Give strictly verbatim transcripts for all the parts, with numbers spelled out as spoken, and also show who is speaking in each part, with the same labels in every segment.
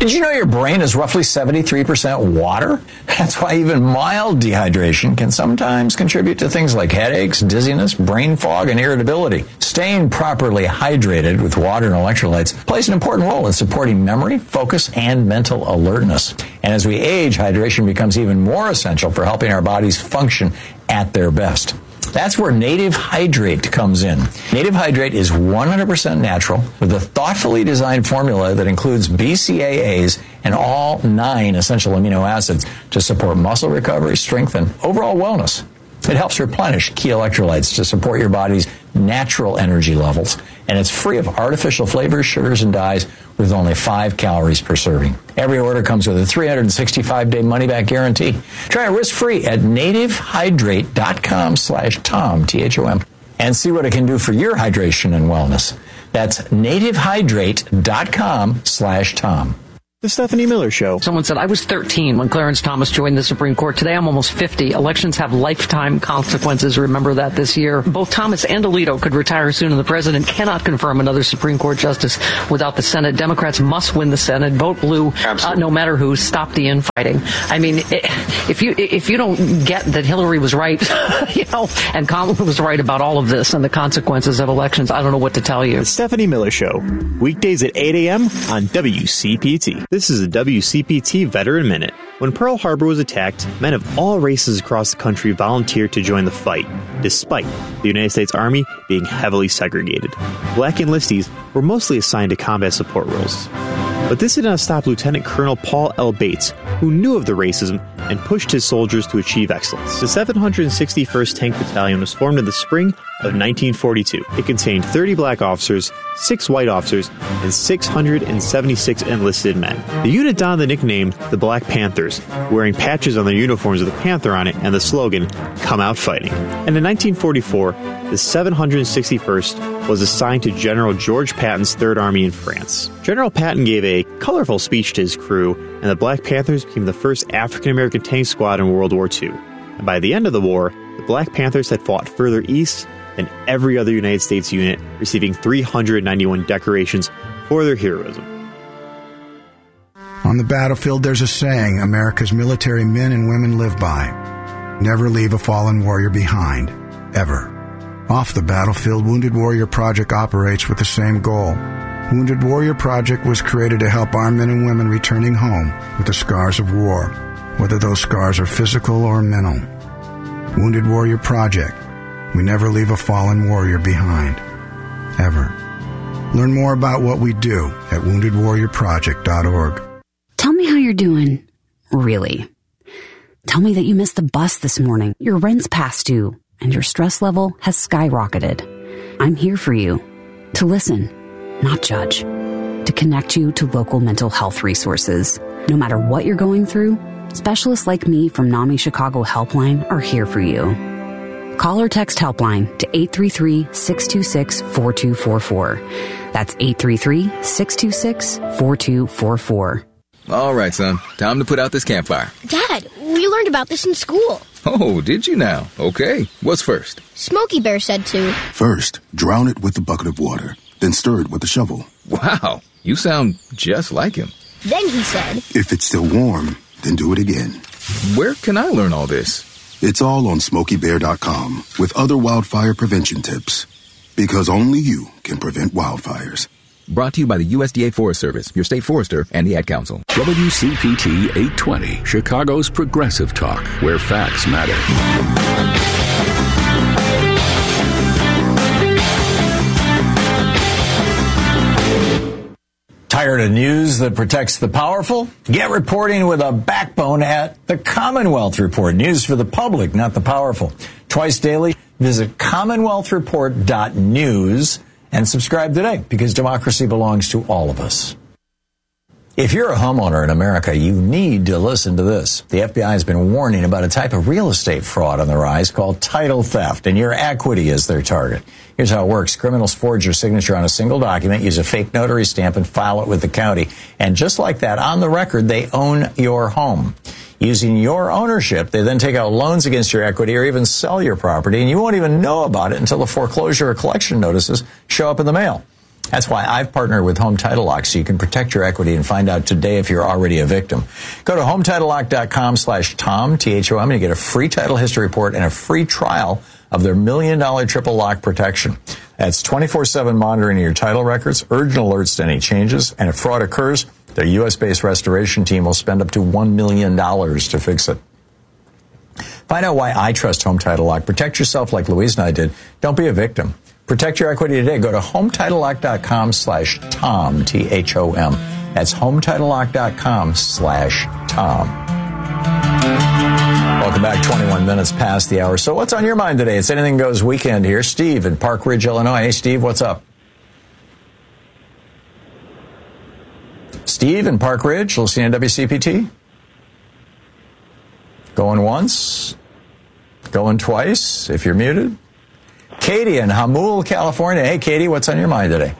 Speaker 1: Did you know your brain is roughly seventy-three percent water? That's why even mild dehydration can sometimes contribute to things like headaches, dizziness, brain fog, and irritability. Staying properly hydrated with water and electrolytes plays an important role in supporting memory, focus, and mental alertness. And as we age, hydration becomes even more essential for helping our bodies function at their best. That's where Native Hydrate comes in. Native Hydrate is one hundred percent natural with a thoughtfully designed formula that includes B C A As and all nine essential amino acids to support muscle recovery, strength, and overall wellness. It helps replenish key electrolytes to support your body's natural energy levels, and it's free of artificial flavors, sugars, and dyes with only five calories per serving. Every order comes with a three hundred sixty-five day money-back guarantee. Try it risk-free at nativehydrate.com slash Tom, T H O M, and see what it can do for your hydration and wellness. That's nativehydrate.com slash Tom.
Speaker 2: The Stephanie Miller Show.
Speaker 3: Someone said, I was thirteen when Clarence Thomas joined the Supreme Court. Today I'm almost fifty. Elections have lifetime consequences. Remember that this year. Both Thomas and Alito could retire soon, and the president cannot confirm another Supreme Court justice without the Senate. Democrats must win the Senate. Vote blue, uh, no matter who. Stop the infighting. I mean, if you if you don't get that Hillary was right, you know, and Kamala was right about all of this and the consequences of elections, I don't know what to tell you.
Speaker 2: The Stephanie Miller Show. Weekdays at eight a.m. on W C P T. This is a W C P T Veteran Minute. When Pearl Harbor was attacked, men of all races across the country volunteered to join the fight, despite the United States Army being heavily segregated. Black enlistees were mostly assigned to combat support roles. But this did not stop Lieutenant Colonel Paul L. Bates, who knew of the racism and pushed his soldiers to achieve excellence. The seven hundred sixty-first Tank Battalion was formed in the spring of nineteen forty-two. It contained thirty black officers, six white officers, and six hundred seventy-six enlisted men. The unit donned the nickname the Black Panthers, wearing patches on their uniforms with a panther on it and the slogan, "Come Out Fighting." And in nineteen forty-four, the seven hundred sixty-first was assigned to General George Patton's Third Army in France. General Patton gave a colorful speech to his crew, and the Black Panthers became the first African-American tank squad in World War Two. And by the end of the war, the Black Panthers had fought further east than every other United States unit, receiving three hundred ninety-one decorations for their heroism.
Speaker 4: On the battlefield, there's a saying America's military men and women live by. Never leave a fallen warrior behind, ever. Off the battlefield, Wounded Warrior Project operates with the same goal. Wounded Warrior Project was created to help our men and women returning home with the scars of war, whether those scars are physical or mental. Wounded Warrior Project. We never leave a fallen warrior behind, ever. Learn more about what we do at wounded warrior project dot org.
Speaker 5: Tell me how you're doing, really. Tell me that you missed the bus this morning, your rent's past due, and your stress level has skyrocketed. I'm here for you, to listen, not judge, to connect you to local mental health resources. No matter what you're going through, specialists like me from NAMI Chicago Helpline are here for you. Call or text Helpline to eight three three, six two six, four two four four. That's eight three three, six two six, four two four four.
Speaker 6: All right, son. Time to put out this campfire.
Speaker 7: Dad, we learned about this in school.
Speaker 6: Oh, did you now? Okay. What's first?
Speaker 7: Smokey Bear said to.
Speaker 8: First, drown it with a bucket of water, then stir it with a shovel.
Speaker 6: Wow, you sound just like him.
Speaker 7: Then he said,
Speaker 8: if it's still warm, then do it again.
Speaker 6: Where can I learn all this?
Speaker 8: It's all on smokey bear dot com with other wildfire prevention tips. Because only you can prevent wildfires.
Speaker 6: Brought to you by the U S D A Forest Service, your state forester, and the Ad Council.
Speaker 9: W C P T eight twenty, Chicago's progressive talk, where facts matter.
Speaker 1: Tired of news that protects the powerful? Get reporting with a backbone at the Commonwealth Report. News for the public, not the powerful. Twice daily, visit commonwealth report dot news and subscribe today, because democracy belongs to all of us. If you're a homeowner in America, you need to listen to this. The F B I has been warning about a type of real estate fraud on the rise called title theft, and your equity is their target. Here's how it works. Criminals forge your signature on a single document, use a fake notary stamp, and file it with the county. And just like that, on the record, they own your home. Using your ownership, they then take out loans against your equity or even sell your property, and you won't even know about it until the foreclosure or collection notices show up in the mail. That's why I've partnered with Home Title Lock, so you can protect your equity and find out today if you're already a victim. Go to home title lock dot com slash Tom, T H O M, and you get a free title history report and a free trial of their million dollar triple lock protection. That's twenty-four seven monitoring your title records, urgent alerts to any changes, and if fraud occurs, their U S-based restoration team will spend up to one million dollars to fix it. Find out why I trust Home Title Lock. Protect yourself like Louise and I did. Don't be a victim. Protect your equity today. Go to home title lock dot com slash Tom, T H O M. That's home title lock dot com slash Tom. Welcome back, twenty-one minutes past the hour. So what's on your mind today? It's Anything Goes weekend here. Steve in Park Ridge, Illinois. Hey, Steve, what's up? Steve in Park Ridge, listening to W C P T. Going once, going twice, if you're muted. Katie in Hamul, California. Hey, Katie, what's on your mind today?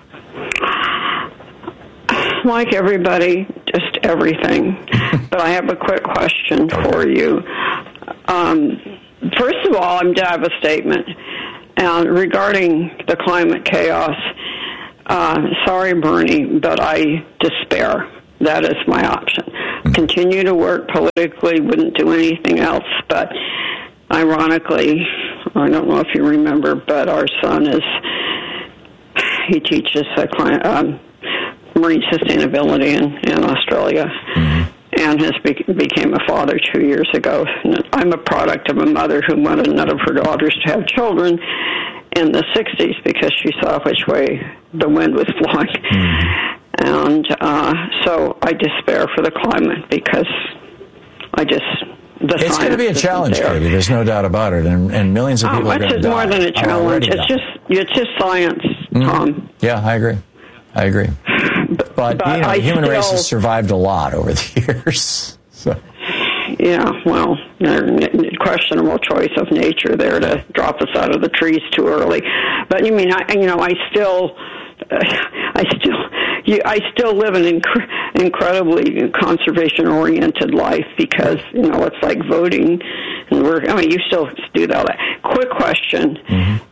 Speaker 10: Like everybody, just everything. But I have a quick question for you. Um, first of all, I'm to have a statement. And regarding the climate chaos, uh, sorry, Bernie, but I despair. That is my option. Continue to work politically, wouldn't do anything else. But ironically, I don't know if you remember, but our son is, he teaches a client, um, marine sustainability in, in Australia, mm-hmm. and has be, became a father two years ago. And I'm a product of a mother who wanted none of her daughters to have children in the sixties because she saw which way the wind was blowing. Mm-hmm. And uh, so I despair for the climate because I just...
Speaker 1: It's going to be a challenge, there. Katie. There's no doubt about it, and, and millions of people
Speaker 10: oh,
Speaker 1: are going to die.
Speaker 10: It's more than a challenge. It's
Speaker 1: die.
Speaker 10: just it's just science, mm-hmm. Tom.
Speaker 1: Yeah, I agree. I agree. But, but, but you know, the human still, race has survived a lot over the years. So.
Speaker 10: Yeah, well, questionable choice of nature there to drop us out of the trees too early. But you mean, I, you know, I still, uh, I still, you, I still live an inc- incredibly conservation-oriented life because you know it's like voting, and we're. I mean, you still do all that. Quick question. Mm-hmm.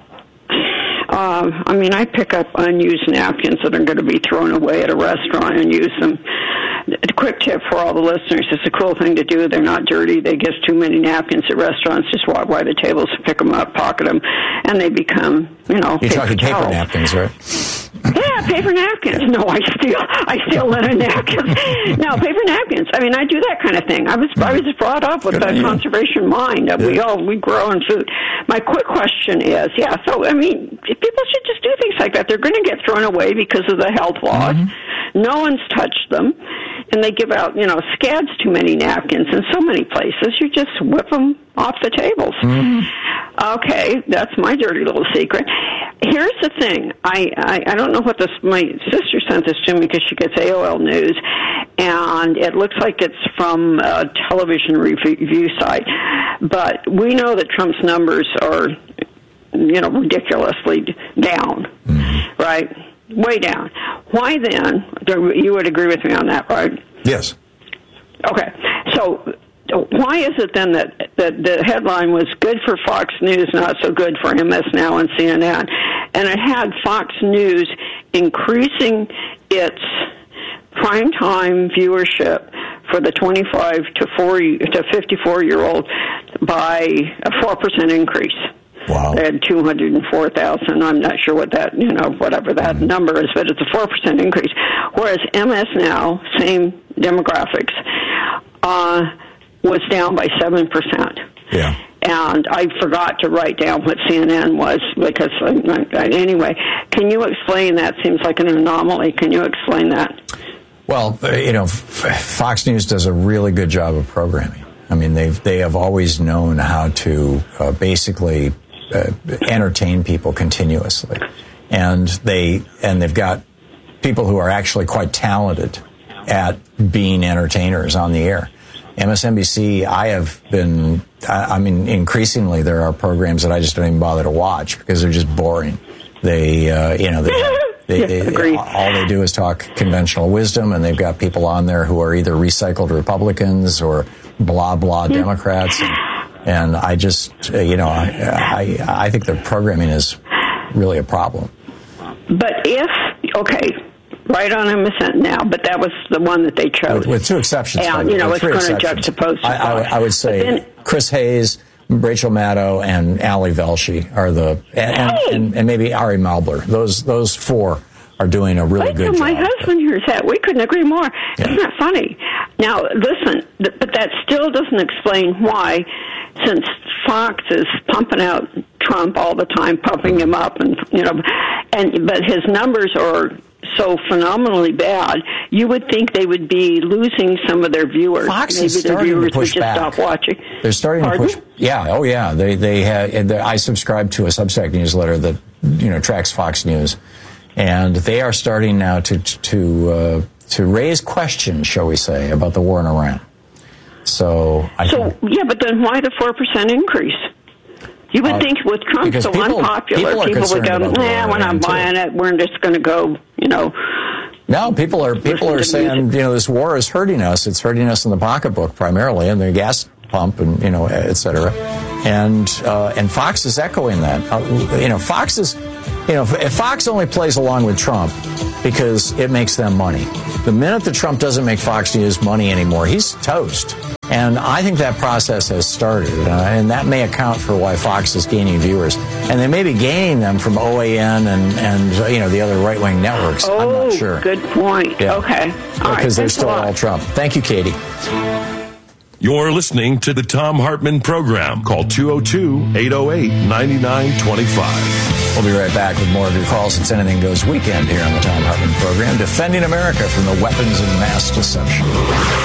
Speaker 10: Uh, I mean, I pick up unused napkins that are going to be thrown away at a restaurant and use them. A quick tip for all the listeners, it's a cool thing to do. They're not dirty. They get too many napkins at restaurants. Just walk by the tables, pick them up, pocket them, and they become, you know,
Speaker 1: You're
Speaker 10: paper
Speaker 1: talking
Speaker 10: towels.
Speaker 1: paper napkins, right?
Speaker 10: Yeah, paper napkins. No, I steal. I steal linen napkins. No, paper napkins. I mean, I do that kind of thing. I was I was brought up with a conservation mind. Yeah. We all we grow in food. My quick question is, yeah. So I mean, people should just do things like that. They're going to get thrown away because of the health laws. Mm-hmm. No one's touched them, and they give out, you know, scads too many napkins in so many places. You just whip them off the tables. Mm-hmm. Okay, that's my dirty little secret. Here's the thing. I, I, I don't know what this, my sister sent this to me because she gets A O L News, and it looks like it's from a television review site. But we know that Trump's numbers are, you know, ridiculously down, mm-hmm. right? Way down. Why then, you would agree with me on that, right?
Speaker 1: Yes.
Speaker 10: Okay. So why is it then that, that the headline was good for Fox News, not so good for M S Now and C N N? And it had Fox News increasing its primetime viewership for the twenty-five to forty to fifty-four year old by a four percent increase.
Speaker 1: Wow.
Speaker 10: They had two hundred four thousand. I'm not sure what that, you know, whatever that mm. number is, but it's a four percent increase. Whereas M S Now, same demographics, uh, was down by seven percent.
Speaker 1: Yeah.
Speaker 10: And I forgot to write down what C N N was because, uh, anyway, can you explain that? Seems like an anomaly. Can you explain that?
Speaker 1: Well, you know, Fox News does a really good job of programming. I mean, they've they have always known how to uh, basically uh, entertain people continuously, and they and they've got people who are actually quite talented at being entertainers on the air. M S N B C, I have been, I, I mean, increasingly there are programs that I just don't even bother to watch because they're just boring. They, uh, you know, they. They, they, they, all they do is talk conventional wisdom, and they've got people on there who are either recycled Republicans or blah, blah Democrats. And, and I just, uh, you know, I, I I think the programming is really a problem.
Speaker 10: but if, okay, right on M S N now, but that was the one that they chose.
Speaker 1: With, with two exceptions.
Speaker 10: And, you know, it's going to juxtapose.
Speaker 1: I, I, I would say then, Chris Hayes, Rachel Maddow, and Ali Velshi are the, and,
Speaker 10: hey.
Speaker 1: and, and maybe Ari Malbler. Those those four are doing a really
Speaker 10: Wait
Speaker 1: good
Speaker 10: till
Speaker 1: job.
Speaker 10: My husband hears that. We couldn't agree more. Yeah. Isn't that funny? Now, listen, th- but that still doesn't explain why, since Fox is pumping out Trump all the time, pumping him up, and you know, and but his numbers are so phenomenally bad, you would think they would be losing some of their viewers.
Speaker 1: Fox
Speaker 10: Maybe
Speaker 1: is
Speaker 10: their
Speaker 1: starting
Speaker 10: viewers
Speaker 1: to push
Speaker 10: would just
Speaker 1: back.
Speaker 10: stop watching.
Speaker 1: They're starting
Speaker 10: Pardon?
Speaker 1: to push. Yeah, oh yeah. They they had. I subscribe to a Substack newsletter that you know tracks Fox News, and they are starting now to to uh, to raise questions, shall we say, about the war in Iran. So, I
Speaker 10: so
Speaker 1: think,
Speaker 10: yeah, but then why the four percent increase? You would
Speaker 1: uh,
Speaker 10: think with Trump so
Speaker 1: people,
Speaker 10: unpopular,
Speaker 1: people,
Speaker 10: people would go, "Nah, we're not buying
Speaker 1: too.
Speaker 10: it. We're just going to go," you know.
Speaker 1: No, people are people are saying, music. you know, this war is hurting us. It's hurting us in the pocketbook primarily, and the gas pump, and you know, et cetera. And uh, and Fox is echoing that. Uh, you know, Fox is, you know, if Fox only plays along with Trump because it makes them money. The minute that Trump doesn't make Fox News money anymore, he's toast. And I think that process has started, uh, and that may account for why Fox is gaining viewers. And they may be gaining them from O A N and, and uh, you know, the other right-wing networks.
Speaker 10: Oh,
Speaker 1: I'm not sure.
Speaker 10: Good point.
Speaker 1: Yeah.
Speaker 10: Okay. All
Speaker 1: because
Speaker 10: right.
Speaker 1: they're still all Trump. Thank you, Katie.
Speaker 11: You're listening to the Thom Hartmann Program. Call two oh two, eight oh eight, nine nine two five.
Speaker 1: We'll be right back with more of your calls. It's Anything Goes Weekend here on the Thom Hartmann Program, defending America from the weapons of mass deception.